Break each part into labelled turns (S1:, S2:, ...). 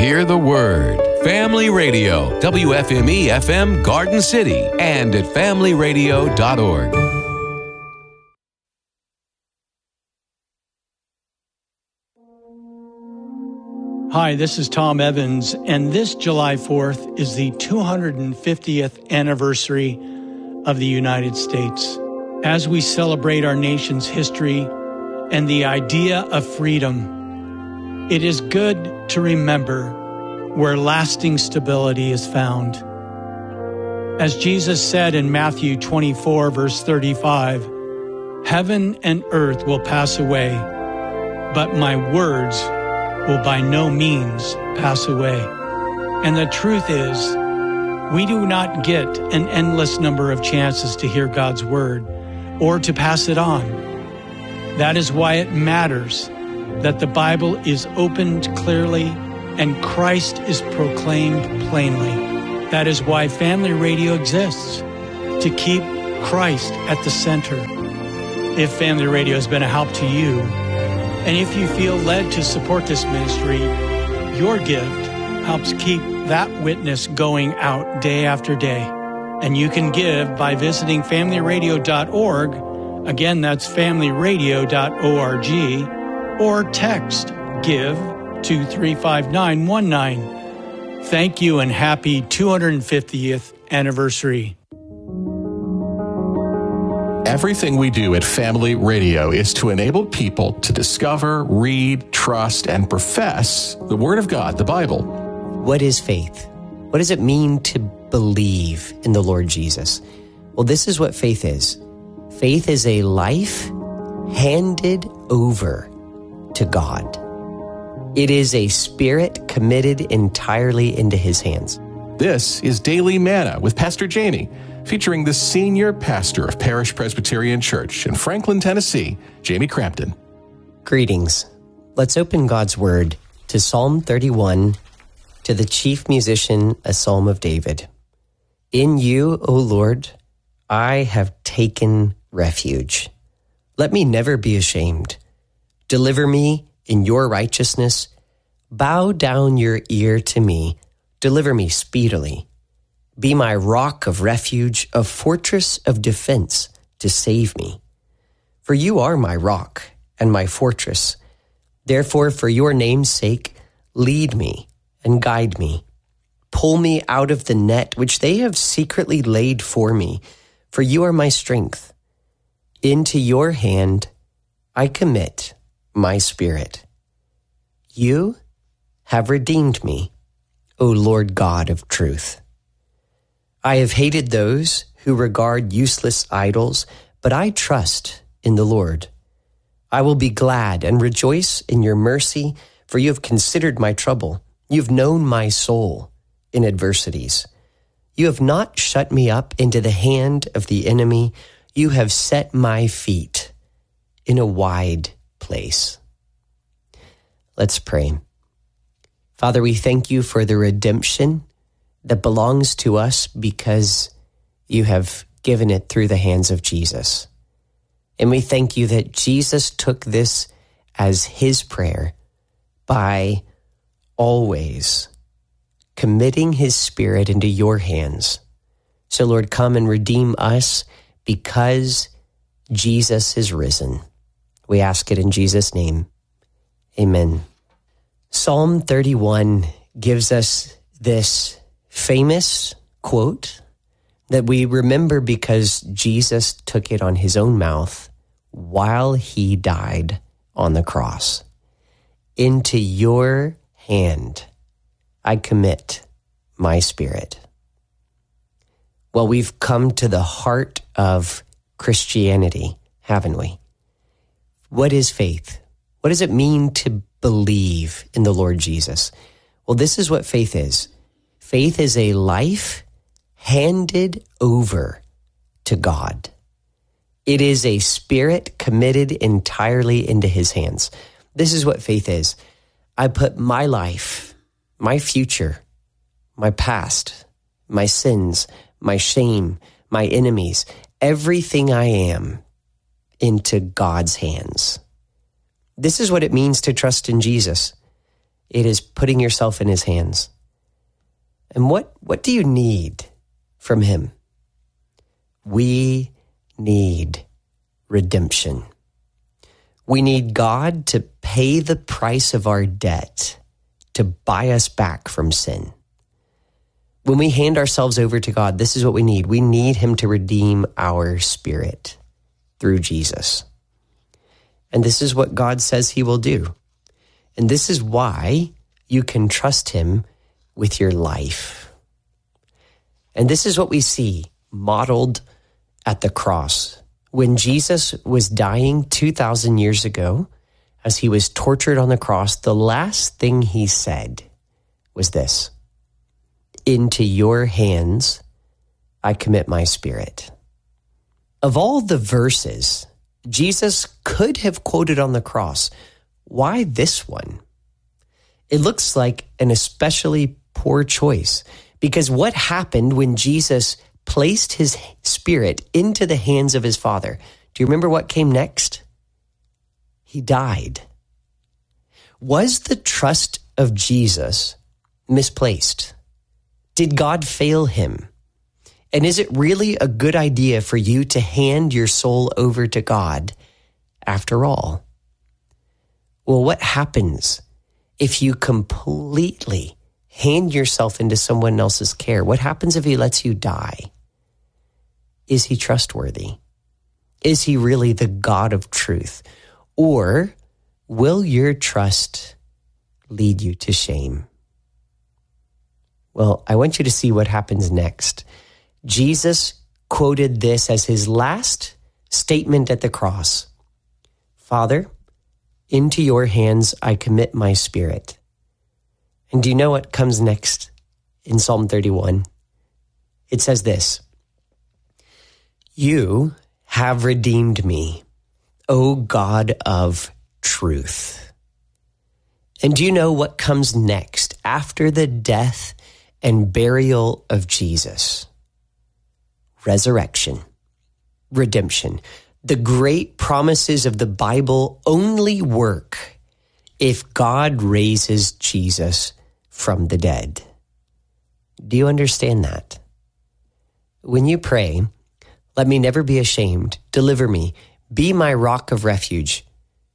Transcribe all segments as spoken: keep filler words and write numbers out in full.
S1: Hear the word. Family Radio, W F M E F M Garden City, and at family radio dot org.
S2: Hi, this is Tom Evans, and this July fourth is the two hundred fiftieth anniversary of the United States. As we celebrate our nation's history and the idea of freedom, it is good to remember where lasting stability is found. As Jesus said in Matthew twenty-four, verse thirty-five, "Heaven and earth will pass away, but my words will by no means pass away." And the truth is, we do not get an endless number of chances to hear God's word or to pass it on. That is why it matters that the Bible is opened clearly and Christ is proclaimed plainly. That is why Family Radio exists, to keep Christ at the center. If Family Radio has been a help to you, and if you feel led to support this ministry, your gift helps keep that witness going out day after day. And you can give by visiting family radio dot org. Again, that's family radio dot org, or text GIVE to three five nine one nine. Thank you and happy two hundred fiftieth anniversary.
S3: Everything we do at Family Radio is to enable people to discover, read, trust, and profess the Word of God, the Bible.
S4: What is faith? What does it mean to believe in the Lord Jesus? Well, this is what faith is. Faith is a life handed over to God. It is a spirit committed entirely into His hands.
S3: This is Daily Manna with Pastor Jamie, featuring the senior pastor of Parish Presbyterian Church in Franklin, Tennessee, Jamie Crampton.
S4: Greetings. Let's open God's Word to Psalm thirty-one, to the chief musician, a psalm of David. In you, O Lord, I have taken refuge. Let me never be ashamed. Deliver me in your righteousness. Bow down your ear to me. Deliver me speedily. Be my rock of refuge, a fortress of defense to save me. For you are my rock and my fortress. Therefore, for your name's sake, lead me and guide me. Pull me out of the net which they have secretly laid for me, for you are my strength. Into your hand I commit my spirit. You have redeemed me, O Lord God of truth. I have hated those who regard useless idols, but I trust in the Lord. I will be glad and rejoice in your mercy, for you have considered my trouble. You have known my soul in adversities. You have not shut me up into the hand of the enemy. You have set my feet in a wide place. Let's pray. Father, we thank you for the redemption that belongs to us because you have given it through the hands of Jesus. And we thank you that Jesus took this as his prayer by always committing his spirit into your hands. So Lord, come and redeem us because Jesus is risen. We ask it in Jesus' name. Amen. Psalm thirty-one gives us this famous quote that we remember because Jesus took it on his own mouth while he died on the cross. Into your hand I commit my spirit. Well, we've come to the heart of Christianity, haven't we? What is faith? What does it mean to believe in the Lord Jesus? Well, this is what faith is. Faith is a life handed over to God. It is a spirit committed entirely into his hands. This is what faith is. I put my life, my future, my past, my sins, my shame, my enemies, everything I am into God's hands. This is what it means to trust in Jesus. It is putting yourself in his hands. And what, what do you need from him? We need redemption. We need God to pay the price of our debt to buy us back from sin. When we hand ourselves over to God, this is what we need. We need him to redeem our spirit through Jesus. And this is what God says he will do. And this is why you can trust him with your life. And this is what we see modeled at the cross. When Jesus was dying two thousand years ago, as he was tortured on the cross, the last thing he said was this: "Into your hands I commit my spirit." Of all the verses Jesus could have quoted on the cross, why this one? It looks like an especially poor choice, because what happened when Jesus placed his spirit into the hands of his Father? Do you remember what came next? He died. Was the trust of Jesus misplaced? Did God fail him? And is it really a good idea for you to hand your soul over to God after all? Well, what happens if you completely hand yourself into someone else's care? What happens if he lets you die? Is he trustworthy? Is he really the God of truth? Or will your trust lead you to shame? Well, I want you to see what happens next. Jesus quoted this as his last statement at the cross. "Father, into your hands I commit my spirit." And do you know what comes next in Psalm thirty-one? It says this: "You have redeemed me, O God of truth." And do you know what comes next after the death and burial of Jesus? Resurrection, redemption. The great promises of the Bible only work if God raises Jesus from the dead. Do you understand that? When you pray, "Let me never be ashamed, deliver me, be my rock of refuge,"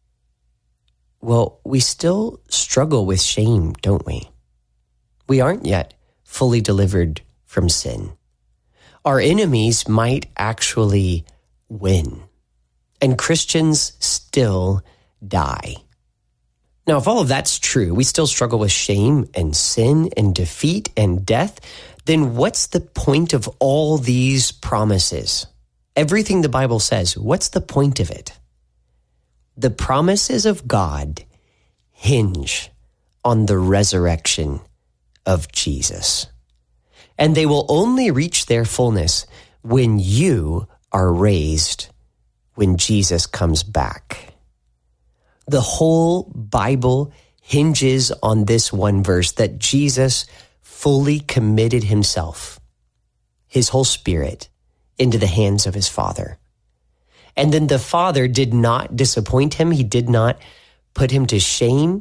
S4: well, we still struggle with shame, don't we? We aren't yet fully delivered from sin. Our enemies might actually win, and Christians still die. Now, if all of that's true, we still struggle with shame and sin and defeat and death, then what's the point of all these promises? Everything the Bible says, what's the point of it? The promises of God hinge on the resurrection of Jesus. And they will only reach their fullness when you are raised, when Jesus comes back. The whole Bible hinges on this one verse, that Jesus fully committed himself, his whole spirit, into the hands of his Father. And then the Father did not disappoint him. He did not put him to shame.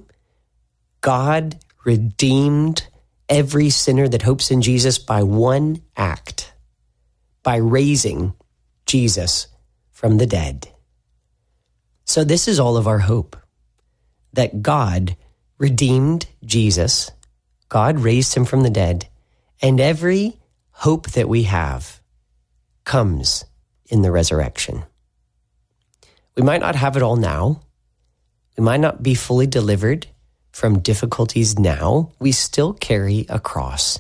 S4: God redeemed every sinner that hopes in Jesus by one act, by raising Jesus from the dead. So this is all of our hope, that God redeemed Jesus, God raised him from the dead, and every hope that we have comes in the resurrection. We might not have it all now. We might not be fully delivered from difficulties now. We still carry a cross.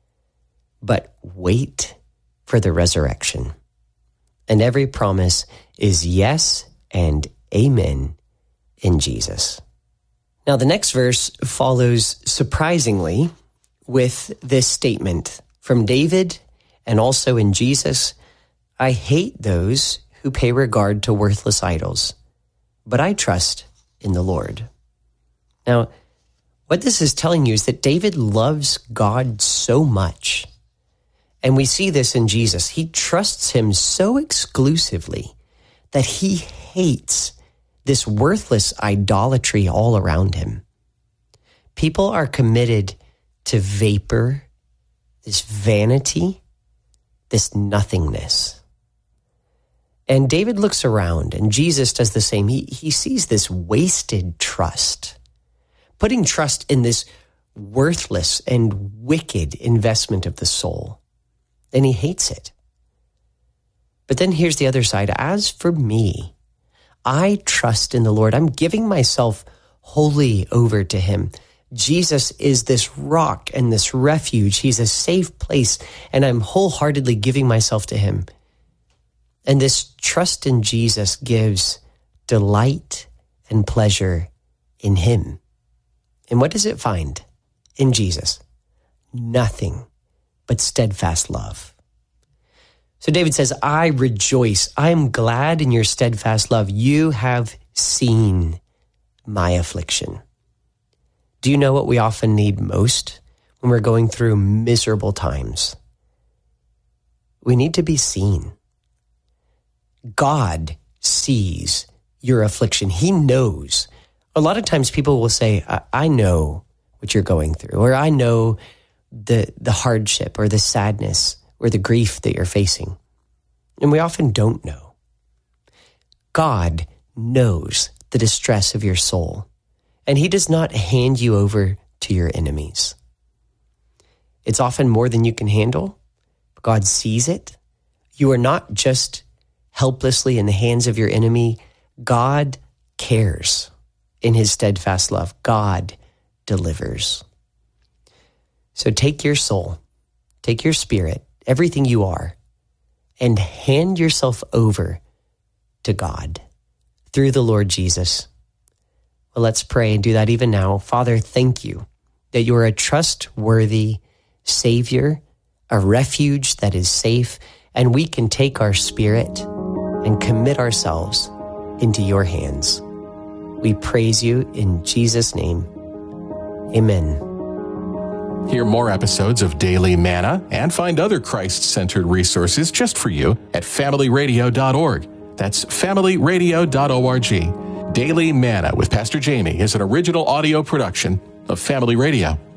S4: But wait for the resurrection. And every promise is yes and amen in Jesus. Now, the next verse follows surprisingly with this statement from David and also in Jesus: "I hate those who pay regard to worthless idols, but I trust in the Lord." Now, what this is telling you is that David loves God so much. And we see this in Jesus. He trusts him so exclusively that he hates this worthless idolatry all around him. People are committed to vapor, this vanity, this nothingness. And David looks around, and Jesus does the same. He, he sees this wasted trust, putting trust in this worthless and wicked investment of the soul. And he hates it. But then here's the other side. As for me, I trust in the Lord. I'm giving myself wholly over to him. Jesus is this rock and this refuge. He's a safe place, and I'm wholeheartedly giving myself to him. And this trust in Jesus gives delight and pleasure in him. And what does it find in Jesus? Nothing but steadfast love. So David says, I rejoice. I am glad in your steadfast love. You have seen my affliction. Do you know what we often need most when we're going through miserable times? We need to be seen. God sees your affliction. He knows. A lot of times people will say, I, I know what you're going through, or I know the, the hardship or the sadness or the grief that you're facing. And we often don't know. God knows the distress of your soul, and he does not hand you over to your enemies. It's often more than you can handle. God sees it. You are not just helplessly in the hands of your enemy. God cares in his steadfast love. God delivers. So take your soul, take your spirit, everything you are, and hand yourself over to God through the Lord Jesus. Well, let's pray and do that even now. Father, thank you that you are a trustworthy Savior, a refuge that is safe, and we can take our spirit and commit ourselves into your hands. We praise you in Jesus' name. Amen.
S3: Hear more episodes of Daily Manna and find other Christ-centered resources just for you at family radio dot org. That's family radio dot org. Daily Manna with Pastor Jamie is an original audio production of Family Radio.